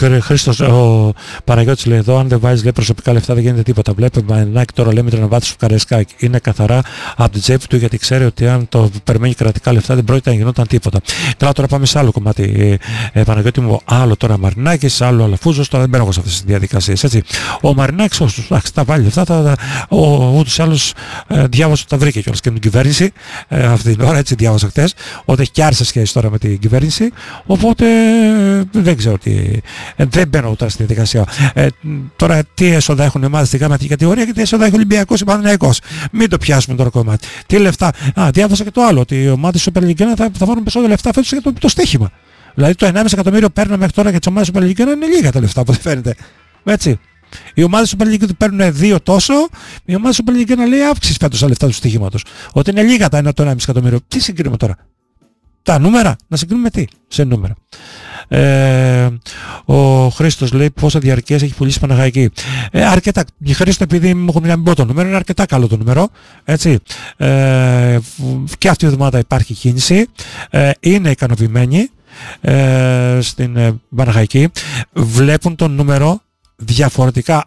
Χρήστος, ο Παναγιώτης λέει εδώ, αν δεν βάζεις λέει, προσωπικά λεφτά δεν γίνεται τίποτα. Βλέπει Μαρινάκη τώρα λέει με την αναβάθμιση του Καραϊσκάκη. Είναι καθαρά από την τσέπη του γιατί ξέρει ότι αν το περιμένει κρατικά λεφτά δεν πρόκειται να γινόταν τίποτα. Τώρα πάμε σε άλλο κομμάτι. Παναγιώτη μου, άλλο τώρα Μαρινάκης, άλλο Αλαφούζος, τώρα δεν μπαίνω εγώ σε αυτές τις διαδικασίες. Έτσι. Ο Μαρινάκης, τα βάλει λεφτά, ούτως ή άλλως διάβασα ότι τα βρήκε κιόλας και με την κυβέρνηση αυτή την ώρα, έτσι διάβασα χτες, ότι έχει και άριστα σχέση τώρα με την κυβέρνηση. Οπότε δεν ξέρω τι. Δεν μπαίνω τώρα στη διαδικασία. Τώρα τι έσοδα έχουν οι ομάδες στην γραμματική κατηγορία και τι έσοδα έχει ο Ολυμπιακός ή Παναθηναϊκός. Μην το πιάσουμε τώρα κομμάτι. Τι λεφτά. Διάβασα και το άλλο, ότι οι ομάδες του Super League θα βάλουν περισσότερα λεφτά φέτος για το στοίχημα. Δηλαδή το 1,5 εκατομμύριο παίρνουμε μέχρι τώρα για τις ομάδες του Super League είναι λίγα τα λεφτά, όπως φαίνεται. Έτσι. Οι ομάδες του Super League παίρνουν 2 τόσο, οι ομάδες του Super League λέει αύξηση φέτος τα λεφτά του στοιχήματος. Ότι είναι λίγα τα 1,5 εκατομμύριο. Τι συγκρίνουμε τώρα. Τα νούμερα, να συγκρίνουμε τι σε νούμερα. Ο Χρήστος λέει πόσα διαρκείας έχει πουλήσει η Παναχαϊκή. Αρκετά. Η Χρήστο, επειδή μου έχουν να μην πω το νούμερο, είναι αρκετά καλό το νούμερο. Έτσι. Και αυτή η εβδομάδα υπάρχει κίνηση. Είναι ικανοποιημένοι στην Παναχαϊκή. Βλέπουν το νούμερο διαφορετικά.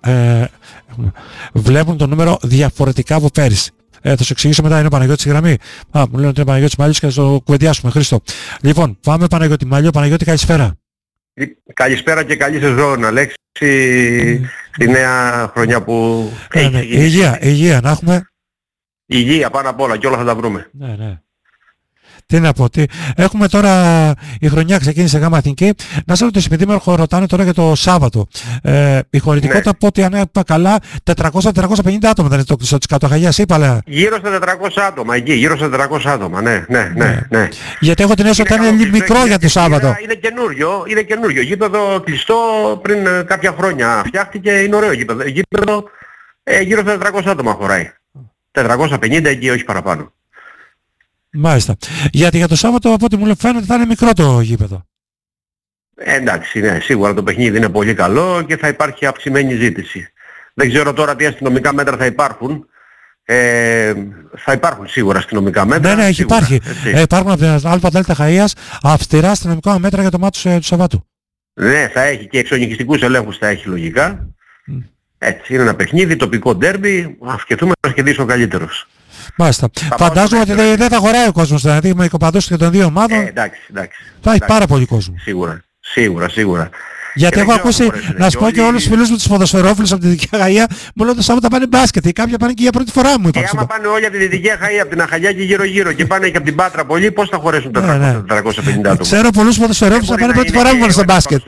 Βλέπουν το νούμερο διαφορετικά από πέρυσι. Θα σου εξηγήσω μετά, είναι ο Παναγιώτης στη γραμμή. Μου λένε ότι είναι ο Παναγιώτης Μάλιος και θα το κουβεντιάσουμε. Χρήστο. Λοιπόν, πάμε Παναγιώτη Μάλιο. Παναγιώτη, καλησπέρα. Καλησπέρα και καλή σεζόν, Αλέξη, στη νέα χρονιά που έχει ξεκινήσει. Υγεία να έχουμε. Υγεία πάνω απ' όλα και όλα θα τα βρούμε. Ναι. Τι να πω, έχουμε τώρα, η χρονιά ξεκίνησε Γάμα Εθνική. Να σε ρωτήσω, επειδή με ρωτάνε τώρα για το Σάββατο. Η χωρητικότητα από ό,τι αν είπα καλά, 400-450 άτομα δεν είναι το κλειστό της Κατοχαγίας, είπα. Γύρω στα 400 άτομα, εκεί, γύρω στα 400 άτομα, ναι. Γιατί έχω την αίσθηση ότι είναι μικρό για το Σάββατο. Είναι καινούριο. Γήπεδο κλειστό πριν κάποια χρόνια. Φτιάχτηκε, είναι ωραίο γήπεδο. Γήπεδο γύρω στα 400 άτομα χωράει. 450 εκεί, όχι παραπάνω. Μάλιστα. Γιατί για το Σάββατο από ό,τι μου φαίνεται θα είναι μικρό το γήπεδο. Εντάξει, ναι, σίγουρα το παιχνίδι είναι πολύ καλό και θα υπάρχει αυξημένη ζήτηση. Δεν ξέρω τώρα τι αστυνομικά μέτρα θα υπάρχουν. Θα υπάρχουν σίγουρα αστυνομικά μέτρα. Ναι, σίγουρα, υπάρχει. Υπάρχουν από την ΑΔ Χαΐας αυστηρά αστυνομικά μέτρα για το μάτι του Σαββάτου. Ναι, θα έχει και εξονυχιστικούς ελέγχους, θα έχει λογικά. Έτσι, είναι ένα παιχνίδι, τοπικό ντέρμπι, σκεφτούμε να κερδίσει ο καλύτερος. Μάλιστα. Φαντάζομαι ότι δεν θα χωράει ο κόσμος, δηλαδή με οικοπαντός και των δύο ομάδων. Εντάξει. Θα έχει πάρα πολύ κόσμο. Σίγουρα. Γιατί έχω ακούσει, να σου πω και όλους τους φίλους μου τους ποδοσφαιρόφιλους από τη Δυτική Αχαΐα μου λένε το Σάββατο πάνε μπάσκετ ή κάποια πάνε και για πρώτη φορά μου είπαν. Άμα πάνε όλοι από τη Δυτική Αχαΐα, από την Αχαγιά και γύρω-γύρω και πάνε και από την Πάτρα πολλοί, πώς θα χωρέσουν 450 άτομα. Ξέρω πολλούς ποδοσφαιρόφιλους να πάνε πρώτη φορά μου στο μπάσκετ.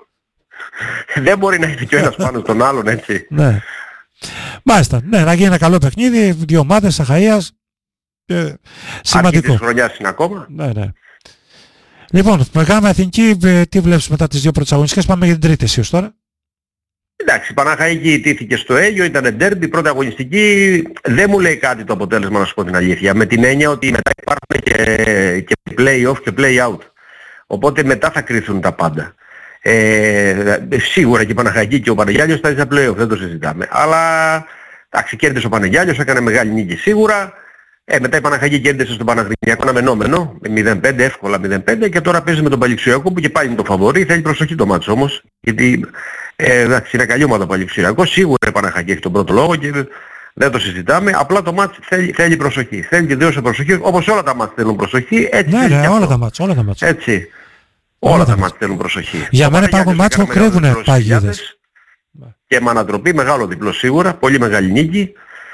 Δεν μπορεί να είναι και ο ένας πάνω στον άλλον, έτσι. Μάλιστα, να γίνει ένα καλό παιχνίδι, δύο ομάδες Αχαΐας. Σημαντικό. Αρχή της χρονιάς είναι ακόμα. Ναι. Λοιπόν, με Γάμα Εθνική, τι βλέπεις μετά τις δύο πρώτες αγωνιστικές, πάμε για την τρίτη εσύ τώρα. Εντάξει, η Παναχαϊκή ητήθηκε στο Αίγιο, ήταν ντέρμπι, πρώτη αγωνιστική, δεν μου λέει κάτι το αποτέλεσμα να σου πω την αλήθεια, με την έννοια ότι μετά υπάρχουν και play-off και play-out. Οπότε μετά θα κρυθούν τα πάντα. Σίγουρα και η Παναχαϊκή και ο Πανεγιάλιος θα είναι στα play-off, δεν το συζητάμε. Αλλά εντάξει, κέρδισε ο Πανεγιάλιος, έκανε μεγάλη νίκη σίγουρα. Μετά η Παναχαϊκή κέρδισε στον Παναθηναϊκό αναμενόμενο, 0-5, εύκολα 0-5 και τώρα παίζει με τον Παλιξιακό που και πάλι είναι το φαβορί, θέλει προσοχή το μάτσο όμως. Γιατί εντάξει, είναι καλή ομάδα το Παλιξιακό, σίγουρα η Παναχαϊκή έχει τον πρώτο λόγο και δεν το συζητάμε. Απλά το μάτσο θέλει προσοχή. Θέλει και δέωσε προσοχή, όπως όλα τα μάτς θέλουν προσοχή. Έτσι ναι, όλα τα μάτς. Έτσι. Όλα τα μάτς θέλουν προσοχή. Για μένα υπάρχουν μάτς που κρύβουνε παγίδες. Και με ανατροπή, μεγάλο διπλό σίγουρα, πολύ μεγάλη νίκη.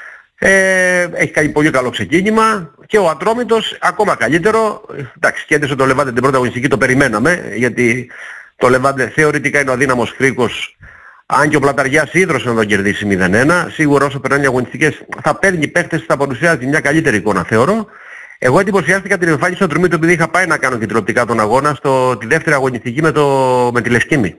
Έχει κάνει πολύ καλό ξεκίνημα και ο Ατρόμητος ακόμα καλύτερο. Εντάξει, κέρδισε το Λεβάντε την πρώτη αγωνιστική, το περιμέναμε, γιατί το Λεβάντε θεωρητικά είναι ο αδύναμος κρίκος. Αν και ο Πλαταριάς ίδρωσε να τον κερδίσει 0-1, σίγουρα όσο περνάνε οι αγωνιστικές θα παίρνει παίχτες, θα παρουσιάζει μια καλύτερη εικόνα θεωρώ. Εγώ εντυπωσιάστηκα την εμφάνιση του Ατρομήτου επειδή είχα πάει να κάνω και τηλεοπτικά τον αγώνα τη δεύτερη αγωνιστική με τη Λευκήμη.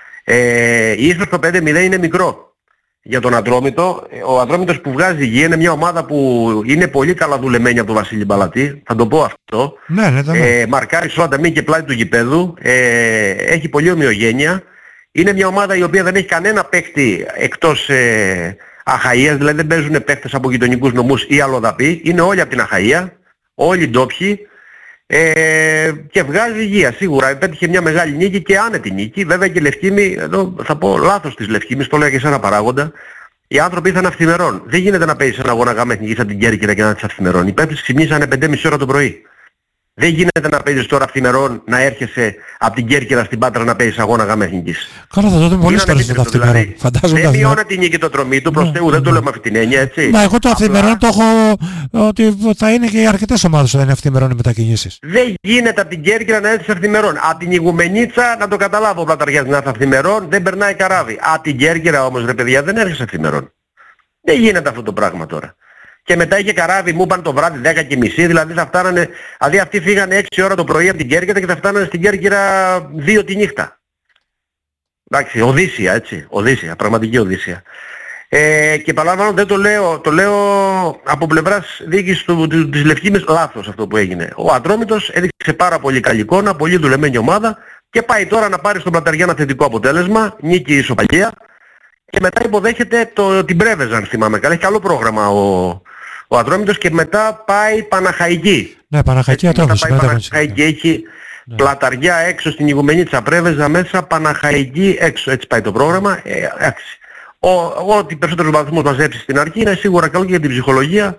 Η ίσως το 5-0 είναι μικρό. Για τον Ατρόμητο, ο Ατρόμητος που βγάζει γη είναι μια ομάδα που είναι πολύ καλά δουλεμένη από τον Βασίλη Μπαλατή, θα το πω αυτό. Μαρκάρει σώτα ταμείο και πλάτη του γηπέδου, έχει πολύ ομοιογένεια. Είναι μια ομάδα η οποία δεν έχει κανένα παίκτη εκτός Αχαΐας, δηλαδή δεν παίζουν παίκτες από γειτονικούς νομούς ή αλλοδαποί, είναι όλοι από την Αχαΐα, όλοι ντόπιοι. Και βγάζει υγεία σίγουρα. Πέτυχε μια μεγάλη νίκη και άνετη νίκη. Βέβαια και η Λευκήμη, εδώ θα πω λάθος της Λευκήμης, το λέω και σε ένα παράγοντα. Οι άνθρωποι ήρθαν αυθημερών. Δεν γίνεται να παίζεις ένα αγώνα γάμα εθνικής από την Κέρκυρα και να τις αυθημερών. Οι παίκτες ξυπνήσανε 5.30 ώρα το πρωί. Δεν γίνεται να παίζεις τώρα αυθημερών, να έρχεσαι από την Κέρκυρα στην Πάτρα να παίζεις αγώνα γάμα εθνικής. Καλά, θα το δούμε πολλές φορές το αυθημερών. Δεν μειώνει την νίκη το τρομή του, προς Θεού, δεν το λέω με αυτή την έννοια, έτσι. Μα εγώ το αυθημερών το έχω ότι θα είναι και αρκετές ομάδες που θα είναι αυθημερών οι μετακινήσεις. Δεν γίνεται από την Κέρκυρα να έρθεις αυθημερών. Από την Ιγουμενίτσα να το καταλάβω ο Πλαταριάς να έρθει αυθημερών, δεν περνάει καράβι. Από την Κέρκυρα όμως ρε παιδιά δεν έρχεσαι αυθημερών. Δεν γίνεται αυτό το πράγμα τώρα. Και μετά είχε καράβι, μου είπαν το βράδυ 10:30, δηλαδή θα φτάνανε, δηλαδή αυτοί φύγανε 6 ώρα το πρωί από την Κέρκυρα και θα φτάνανε στην Κέρκυρα 2 τη νύχτα. Εντάξει, Οδύσσια έτσι, Οδύσσια, πραγματική Οδύσσια. Και παραλαμβάνω δεν το λέω από πλευράς διοίκησης της Λευκήμης λάθος αυτό που έγινε. Ο Ατρόμητος έδειξε πάρα πολύ καλή εικόνα, πολύ δουλεμένη ομάδα και πάει τώρα να πάρει στον Πλαταριά ένα θετικό αποτέλεσμα, νίκη ισοπαλία. Και μετά υποδέχεται την Πρέβεζαν, θυμάμαι καλά. Έχει καλό πρόγραμμα ο Ατρόμητος και μετά πάει Παναχαϊκή. Ναι, Παναχαϊκή Ατρόμητος. Παναχαϊκή έχει Πλαταριά έξω στην Ιγουμενίτσα, Πρέβεζα μέσα, Παναχαϊκή έξω. Έτσι πάει το πρόγραμμα. Εντάξει. Ό,τι περισσότερους βαθμούς μαζέψει στην αρχή είναι σίγουρα καλό και για την ψυχολογία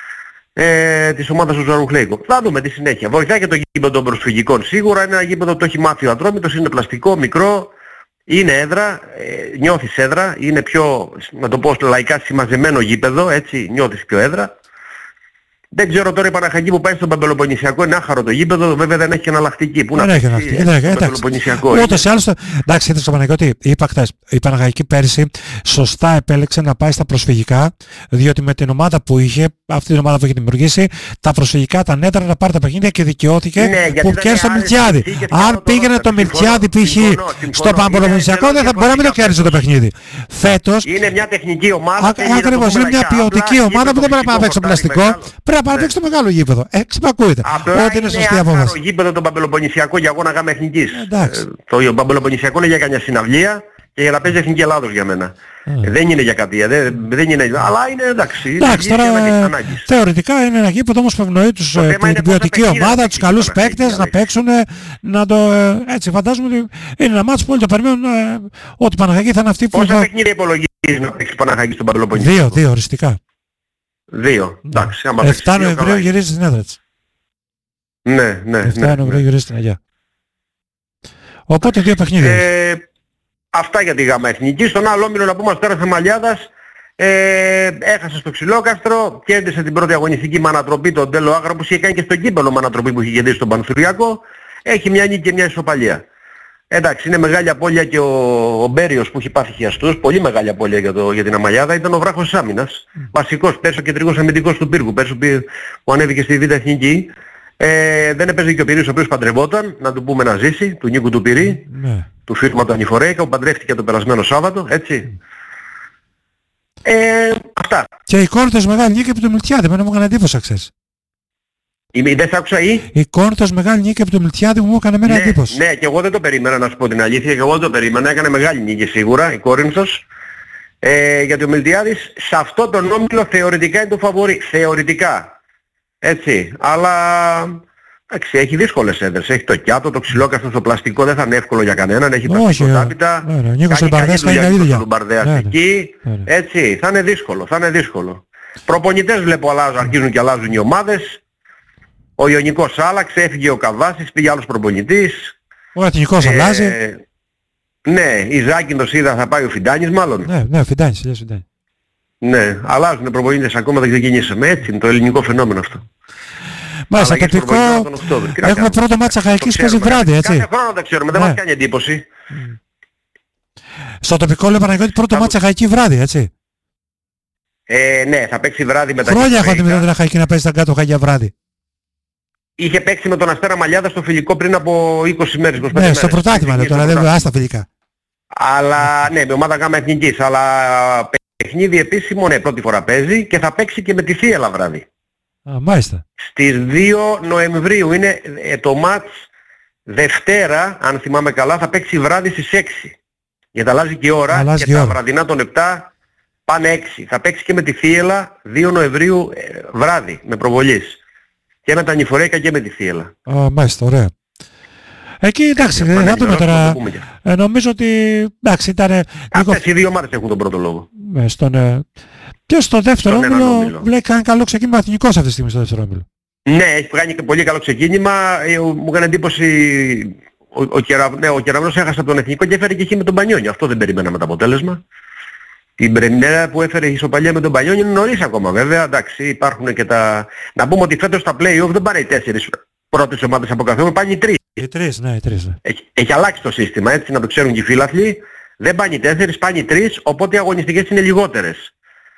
της ομάδας του Ζαρουχλέικο. Θα δούμε τη συνέχεια. Βοηθάει και το γήπεδο των προσφυγικών. Σίγουρα είναι ένα γήπεδο που το έχει μάθει ο Ατρόμητος, είναι πλαστικό, μικρό. Είναι έδρα, νιώθεις έδρα, είναι πιο, να το πω λαϊκά, συμμαζεμένο γήπεδο, έτσι νιώθεις πιο έδρα. Δεν ξέρω τώρα η Παναχαϊκή που πάει στον Παμπελοποννησιακό, είναι άχαρο το γήπεδο, βέβαια δεν έχει εναλλακτική. Πού δεν έχει εναλλακτική, εντάξει. Ούτως ή άλλως, εντάξει, είδες στο Παναγιώτη, είπα χθες, η Παναχαϊκή πέρυσι σωστά επέλεξε να πάει στα προσφυγικά, διότι με την ομάδα που είχε, αυτή την ομάδα που είχε δημιουργήσει, τα προσφυγικά τα νέτρα να πάρει τα παιχνίδια και δικαιώθηκε που πιέζει το Μιλτιάδη. Αν πήγαινε το Μιλτιάδη π.χ. στο Παμπελοποννησιακό, δεν θα μπορεί να μην το κέρδισε το παιχνίδι. Φέτος είναι μια τεχνική ομάδα. Ακριβώς, είναι μια ποιοτική ομάδα που δεν πρέπει να παίξει πλαστικό. Πρέπει να παίξει το μεγάλο γήπεδο. Ξυπακούεται. Ό,τι είναι σωστή απόφαση. Το γήπεδο το Παμπελοποννησιακό για αγώνα γάμα εθνικής. Το Παμπελοποννησιακό είναι για κανένα συναυλία και για να παίζει Εθνική Ελλάδος για μένα. Δεν είναι για κάτι, δεν είναι, αλλά είναι εντάξει. Εντάξει, τώρα θεωρητικά είναι ένα γήπεδο όμως που ευνοεί την ποιοτική ομάδα, τους καλούς παίκτες να παίξουν, να το έτσι φαντάζομαι ότι είναι ένα μάτσο που όλοι το περιμένουν ότι η Παναχαϊκή θα είναι αυτή που... Πόσα παιχνίδια υπολογίζεις να παίξει η Παναχαϊκή στον Παμπελοποννησιακό? 2 οριστικά. 2, εντάξει. 7 Νοεμβρίου γυρίζει στην έδρα της. Ναι. 7 Νοεμβρίου γυρίζει στην Αγιά. Οπότε 2 παιχνίδια. Αυτά για τη γάμα εθνική. Στον άλλο όμιλο να πούμε τώρα Θεμαλιάδας, έχασε στο Ξυλόκαστρο, κέρδισε την πρώτη αγωνιστική με ανατροπή τον Τέλο Άγρα που είχε κάνει και στο κύπελλο με ανατροπή που είχε κερδίσει τον Πανθυριακό. Έχει μια νίκη και μια ισοπαλία. Εντάξει, είναι μεγάλη απώλεια και ο Μπέριος που έχει πάθει χιαστούς, πολύ μεγάλη απώλεια για την Αμαλιάδα, ήταν ο βράχος της άμυνας. Βασικός, πέρσι ο κεντρικός αμυντικός του Πύργου, πέρσι που ανέβηκε στη Β' Εθνική. Δεν έπαιζε και ο Πυρής ο οποίος παντρευόταν, να του πούμε να ζήσει, του Νίκου του Πυρή, του Φίρμα του Ανηφορέικα, που παντρεύτηκε το περασμένο Σάββατο, έτσι. Αυτά. Και η Κόρνθος μεγάλη νίκη από το Μιλτιάδη, μου έκανε εντύπωση χθες. Δεν θα άκουσα η Κόρνθος μεγάλη νίκη από το Μιλτιάδη μου έκανε εμένα εντύπωση. Ναι, και εγώ δεν το περίμενα να σου πω την αλήθεια, και εγώ δεν το περίμενα, έκανε μεγάλη νίκη σίγουρα η Κόρνθος. Γιατί ο Μιλτιάδης σε αυτό τον όμιλο θεωρητικά είναι το φαβορί, θεωρητικά. Έτσι, αλλά εντάξει, έχει δύσκολες έδρες. Έχει το Κιάτο, το Ξυλόκαστρο, το πλαστικό δεν θα είναι εύκολο για κανέναν. Έχει πλαστικό τάπητα. Νίκος Λουμπαρδέας κάνει καλή δουλειά. Εκεί, έτσι, θα είναι δύσκολο. Προπονητές βλέπω αρχίζουν και αλλάζουν οι ομάδες. Ο Ιωνικός άλλαξε, έφυγε ο Καβάσης, πήγε άλλος προπονητής. Ο Εθνικός αλλάζει. Ναι, η Ζάκυνος είδα θα πάει ο Φιντάνης μάλλον. Ναι, Φιντάνης. Ναι, αλλάζουν προπονητές ακόμα, δεν ξεκινήσαμε. Έτσι είναι το ελληνικό φαινόμενο αυτό. Μάλιστα, τοπικό έχουμε πρώτο μάτσα Αχαϊκής παίζει βράδυ, έτσι. Κάθε χρόνο τα ξέρουμε, δεν μας κάνει εντύπωση. Στο τοπικό λέει Παναγιώτη πρώτο μάτσα Αχαϊκή βράδυ, έτσι. Ναι, θα παίξει βράδυ μετά. Χρόνια έχω την Αχαϊκή να παίζει στα κάτω Χαγιά βράδυ. Είχε παίξει με τον Αστέρα Μαλιάδα στο φιλικό πριν από 20 μέρες, 25 μέρες. Ναι, στο πρωτάθλημα λέει τώρα, δεν βγάζει τα φιλικά. Αλλά ναι, με ομάδα γάμα εθνικής, αλλά παιχνίδι επίσημο, ναι, πρώτη φορά παίζει και θα παίξει και με τη Θίελα βράδυ. Μάλιστα. Στις 2 Νοεμβρίου είναι το μάτς Δευτέρα, αν θυμάμαι καλά, θα παίξει βράδυ στις 6. Γιατί αλλάζει και η ώρα και τα βραδινά των 7 πάνε 6. Θα παίξει και με τη Θίελα 2 Νοεμβρίου βράδυ με προβολής. και με τα νηφορέικα και με τη θύελλα. Μάλιστα, ωραία. Εκεί εντάξει, θα δούμε τώρα. Νομίζω ότι εντάξει ήταν... Αυτές οι δύο ομάδες έχουν τον πρώτο λόγο. Και στο δεύτερο όμιλο βλέπει κάνει καλό ξεκίνημα εθνικός αυτή τη στιγμή στο δεύτερο όμιλο. Ναι, έχει κάνει και πολύ καλό ξεκίνημα. Μου έκανε εντύπωση ο Κεραυνός έχασε από τον Εθνικό και έφερε και εκεί με τον Πανιόνιο. Αυτό δεν περιμέναμε το αποτέλεσμα. Την πρεμιέρα που έφερε η ισοπαλία με τον Πανιόνιο είναι νωρίς ακόμα βέβαια. Εντάξει, υπάρχουν και τα... Να πούμε ότι φέτος στα play-off δεν πάνε οι 4 πρώτες ομάδες από καθένα, πάνε οι 3. Οι 3, ναι, οι 3. Ναι. Έχει αλλάξει το σύστημα, έτσι να το ξέρουν και οι φίλαθλοι. Δεν πάνε οι 4, πάνε οι 3, οπότε οι αγωνιστικές είναι λιγότερες.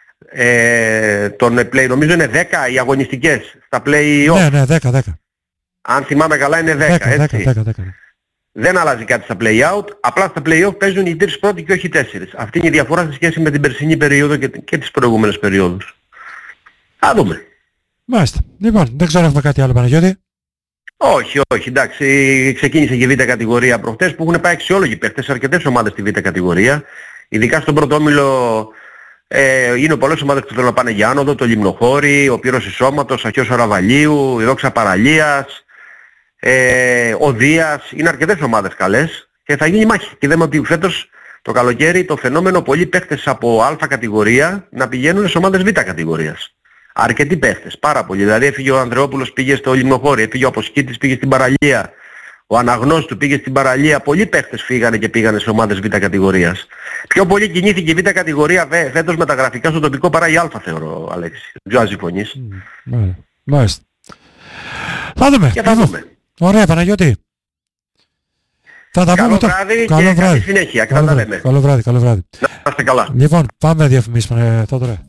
Νομίζω είναι 10 οι αγωνιστικές στα play-off. Ναι, 10. Αν θυμάμαι καλά είναι 10, έτσι. 10. Δεν αλλάζει κάτι στα play-out, απλά στα play-off παίζουν οι 3 πρώτοι και όχι οι 4. Αυτή είναι η διαφορά σε σχέση με την περσινή περίοδο και τις προηγούμενες περιόδους. Θα δούμε. Μάλιστα. Λοιπόν, δεν ξέρω αν έχουμε κάτι άλλο, Παναγιώτη. Όχι, εντάξει, ξεκίνησε και η β' κατηγορία προχτές που έχουν πάει αξιόλογοι παίχτες, αρκετές ομάδες στη β' κατηγορία. Ειδικά στον πρώτο όμιλο είναι πολλές ομάδες που θέλουν να πάνε για άνοδο, το Λιμνοχώρι, ο Πύρος Ισώματος, ο Αχιός Αραβαλίου, η Δόξα Παραλίας, ο Δίας, είναι αρκετές ομάδες καλές και θα γίνει μάχη. Και είδαμε ότι φέτος το καλοκαίρι το φαινόμενο πολλοί παίχτες από α κατηγορία να πηγαίνουν σε ομάδες β' κατηγορίας. Αρκετοί παίχτες, πάρα πολλοί. Δηλαδή έφυγε ο Ανδρεόπουλος, πήγε στο Λιμνοχώρι, έφυγε ο Αποσκήτης, πήγε στην Παραλία. Ο Αναγνώστου πήγε στην Παραλία. Πολλοί παίχτες φύγανε και πήγανε σε ομάδες β' κατηγορίας. Πιο πολύ κινήθηκε η β' κατηγορία φέτος με τα γραφικά στο τοπικό παρά η α, θεωρώ, Αλέξη. Δεν ξέρω αν συμφωνείς. Μάλιστα. Θα δούμε. Και θα δούμε. Ωραία, Παναγιώτη. Θα τα πούμε τώρα. Καλό βράδυ και καλή συνέχεια. Καλό βράδυ. Να είστε καλά. Λοιπόν, πάμε διαφημίσεις, Θόδωρε.